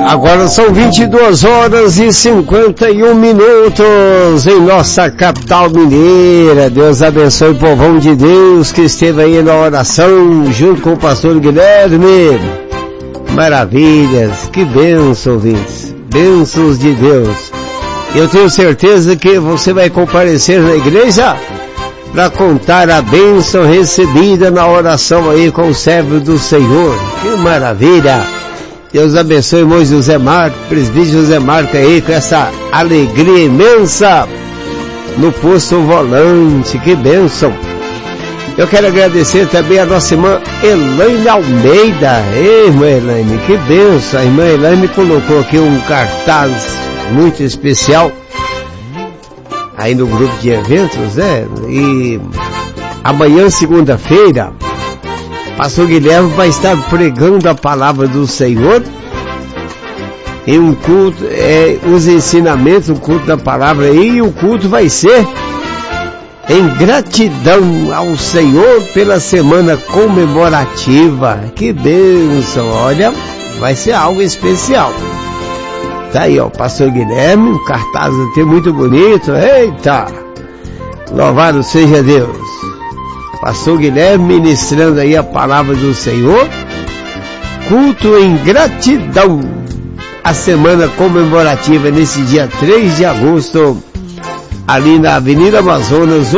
Agora são 22 horas e 51 minutos em nossa capital mineira. Deus abençoe o povão de Deus que esteve aí na oração junto com o pastor Guilherme. Maravilhas, que bênção, ouvintes. Bênçãos de Deus. Eu tenho certeza que você vai comparecer na igreja para contar a bênção recebida na oração aí com o servo do Senhor. Que maravilha! Deus abençoe o irmão José Marco, presbítero José Marco aí com essa alegria imensa no posto volante. Que bênção! Eu quero agradecer também a nossa irmã Elaine Almeida. Ei, irmã Elaine, que bênção! A irmã Elaine colocou aqui um cartaz muito especial aí no grupo de eventos, né? E amanhã, segunda-feira, pastor Guilherme vai estar pregando a palavra do Senhor em um culto, os ensinamentos, um culto da palavra aí, e o culto vai ser em gratidão ao Senhor pela semana comemorativa. Que bênção! Olha, vai ser algo especial. Tá aí, ó, pastor Guilherme, um cartaz até muito bonito. Eita! Louvado seja Deus. Pastor Guilherme ministrando aí a palavra do Senhor. Culto em gratidão. A semana comemorativa nesse dia 3 de agosto, ali na Avenida Amazonas,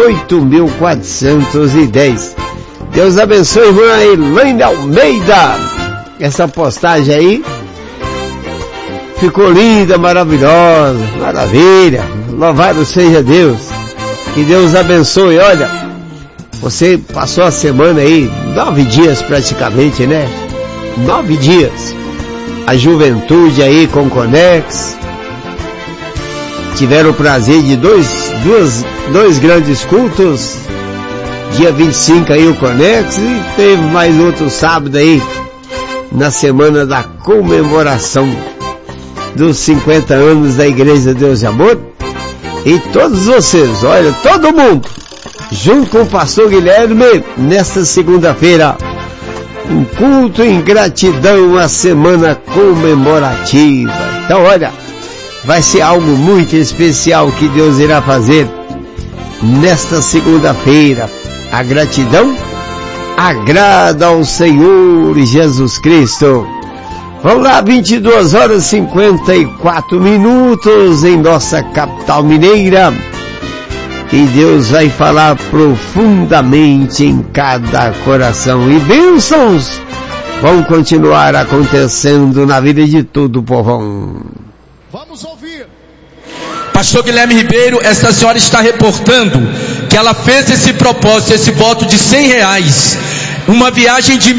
8.410. Deus abençoe, irmã Elaine Almeida. Essa postagem aí ficou linda, maravilhosa, maravilha. Louvado seja Deus. Que Deus abençoe. Olha, você passou a semana aí, 9 dias praticamente, né? 9 dias. A juventude aí com Conex. Tiveram o prazer de dois grandes cultos. Dia 25 aí o Conex, e teve mais outro sábado aí, na semana da comemoração dos 50 anos da Igreja Deus de Amor. E todos vocês, olha, todo mundo, junto com o pastor Guilherme, nesta segunda-feira, um culto em gratidão à semana comemorativa. Então, olha, vai ser algo muito especial que Deus irá fazer nesta segunda-feira. A gratidão agrada ao Senhor Jesus Cristo. Vamos lá, 22 horas e 54 minutos em nossa capital mineira. E Deus vai falar profundamente em cada coração. E bênçãos vão continuar acontecendo na vida de todo o povão. Vamos ouvir. Pastor Guilherme Ribeiro, esta senhora está reportando que ela fez esse propósito, esse voto de R$100. Uma viagem de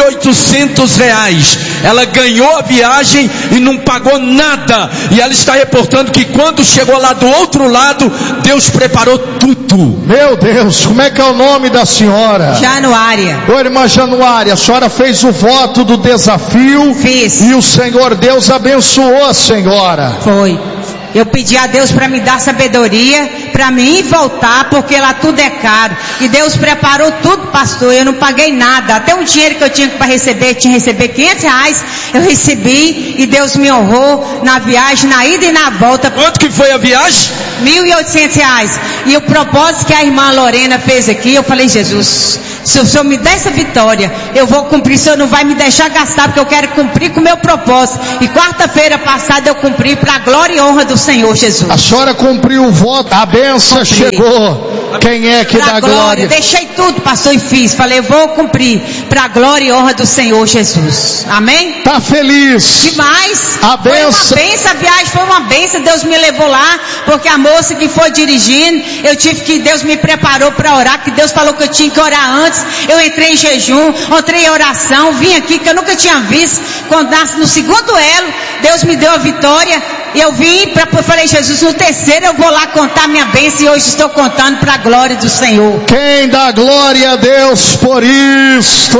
R$1.800. Ela ganhou a viagem e não pagou nada. E ela está reportando que quando chegou lá do outro lado, Deus preparou tudo. Meu Deus, como é que é o nome da senhora? Januária. Ô, irmã Januária, a senhora fez o voto do desafio? Fiz. E o Senhor Deus abençoou a senhora? Foi. Eu pedi a Deus para me dar sabedoria, para mim ir voltar, porque lá tudo é caro. E Deus preparou tudo, pastor. Eu não paguei nada. Até o dinheiro que eu tinha para receber, tinha que receber R$500. Eu recebi e Deus me honrou na viagem, na ida e na volta. Quanto que foi a viagem? R$1.800. E o propósito que a irmã Lorena fez aqui, eu falei, Jesus, se o Senhor me der essa vitória, eu vou cumprir. O Senhor não vai me deixar gastar, porque eu quero cumprir com o meu propósito. E quarta-feira passada eu cumpri para a glória e honra do Senhor Jesus. A senhora cumpriu o voto, a bênção chegou. Quem é que dá glória? Deixei tudo, pastor, e fiz. Falei, eu vou cumprir para a glória e honra do Senhor Jesus. Amém? Tá feliz? Demais. A bênção. Foi uma bênção, a viagem foi uma bênção. Deus me levou lá, porque a moça que foi dirigindo, Deus me preparou para orar, que Deus falou que eu tinha que orar antes. Eu entrei em jejum, entrei em oração, vim aqui que eu nunca tinha visto. Quando nasce no segundo elo, Deus me deu a vitória. Eu vim, falei, Jesus, no terceiro eu vou lá contar minha bênção, e hoje estou contando para a glória do Senhor. Quem dá glória a Deus por isto?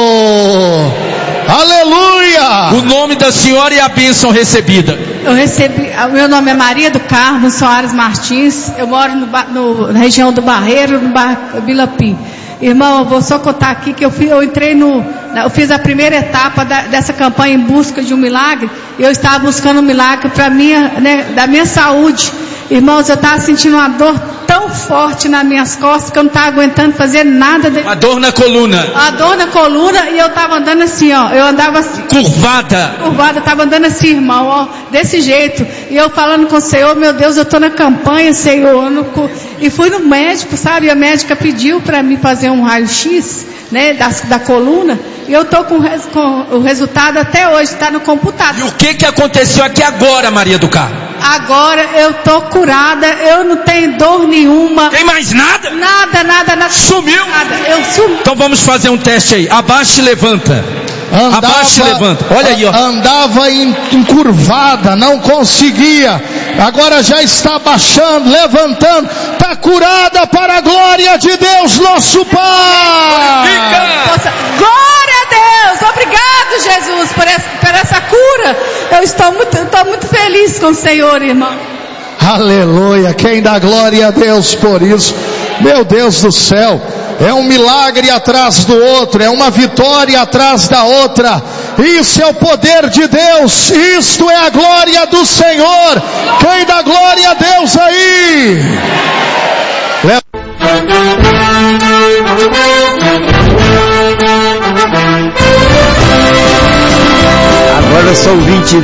Aleluia! O nome da senhora e a bênção recebida. Eu recebi, meu nome é Maria do Carmo Soares Martins, eu moro na região do Barreiro, no bairro Bilapim. Irmão, eu vou só contar aqui que eu fiz a primeira etapa dessa campanha em busca de um milagre. Eu estava buscando um milagre para da minha saúde. Irmãos, eu estava sentindo uma dor tão forte nas minhas costas que eu não estava aguentando fazer nada. Uma dor na coluna. A dor na coluna, e eu estava andando assim, ó. Eu andava assim. Curvada, eu estava andando assim, irmão, ó. Desse jeito. E eu falando com o Senhor, meu Deus, eu estou na campanha, Senhor. E fui no médico, sabe? A médica pediu para mim fazer um raio-x, né? Da coluna. E eu estou com o resultado até hoje, está no computador. E o que aconteceu aqui agora, Maria do Carmo? Agora eu estou curada, eu não tenho dor nenhuma. Tem mais nada? Nada. Sumiu? Nada, eu sumi. Então vamos fazer um teste aí. Abaixa e levanta. Abaixa e levanta. Olha aí, ó. Andava encurvada, não conseguia. Agora já está abaixando, levantando. Está curada para a glória de Deus, nosso Pai. Glória a Deus. Obrigado, Jesus, por essa cura. Eu estou muito feliz com o Senhor, irmão. Aleluia. Quem dá glória a Deus por isso? Meu Deus do céu. É um milagre atrás do outro, é uma vitória atrás da outra. Isso é o poder de Deus, isto é a glória do Senhor. Quem dá glória a Deus aí? Agora são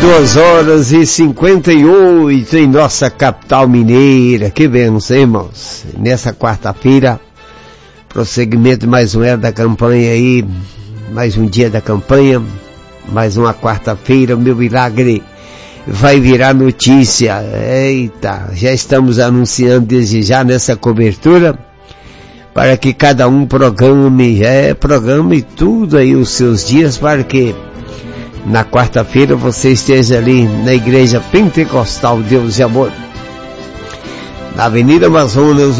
22h58 em nossa capital mineira. Que bênção, irmãos. Nessa quarta-feira, prosseguimento mais um ano da campanha aí, mais um dia da campanha, mais uma quarta-feira, meu milagre vai virar notícia. Eita, já estamos anunciando desde já nessa cobertura, para que cada um programe tudo aí os seus dias, para que na quarta-feira você esteja ali na Igreja Pentecostal Deus e Amor, na Avenida Amazonas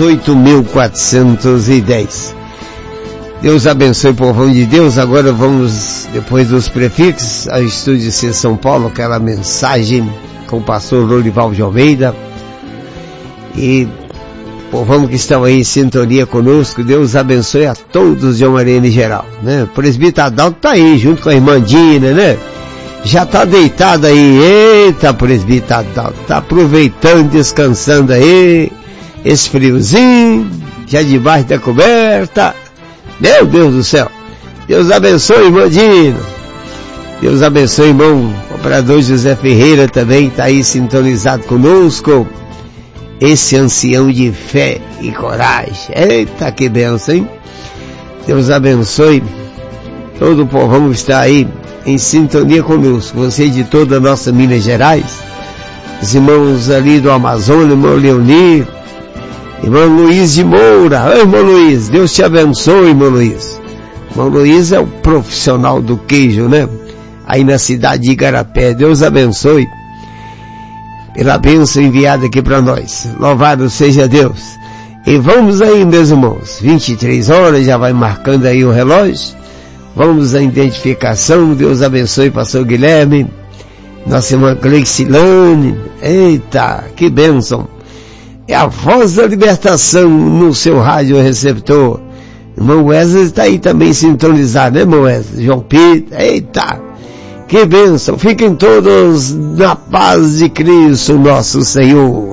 8.410. Deus abençoe o povão de Deus. Agora vamos, depois dos prefixos, ao estúdio C São Paulo, aquela mensagem com o pastor Lorival de Almeida. E povão que estão aí em sintonia conosco, Deus abençoe a todos de uma maneira geral, né? O presbítero Adalto tá aí, junto com a irmã Dina, né? Já tá deitado aí. Eita, presbítero Adalto, tá aproveitando, descansando aí, esse friozinho, já debaixo da coberta. Meu Deus do céu. Deus abençoe, irmã Dina. Deus abençoe, irmão operador José Ferreira, também tá aí sintonizado conosco. Esse ancião de fé e coragem. Eita, que bênção, hein? Deus abençoe todo o povão que está aí em sintonia conosco. Você de toda a nossa Minas Gerais, os irmãos ali do Amazonas, irmão Leonir, irmão Luiz de Moura. Oi, irmão Luiz, Deus te abençoe, irmão Luiz. Irmão Luiz é o profissional do queijo, né? Aí na cidade de Igarapé. Deus abençoe pela bênção enviada aqui para nós. Louvado seja Deus. E vamos aí, meus irmãos, 23 horas, já vai marcando aí o relógio. Vamos à identificação. Deus abençoe pastor Guilherme, nossa irmã Clexilane. Eita, que bênção. É a voz da libertação no seu rádio receptor. Irmão Wesley está aí também sintonizado, né, irmão Wesley? João Pedro, eita, que bênção. Fiquem todos na paz de Cristo nosso Senhor.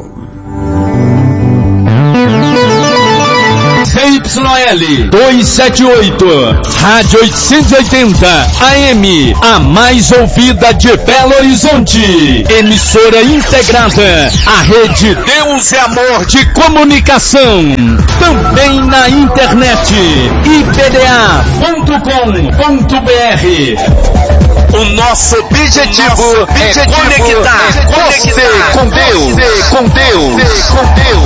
CYL 278, Rádio 880 AM, a mais ouvida de Belo Horizonte. Emissora integrada à rede Deus e Amor de Comunicação. Também na internet, ibda.com.br. O nosso objetivo é conectar você com Deus.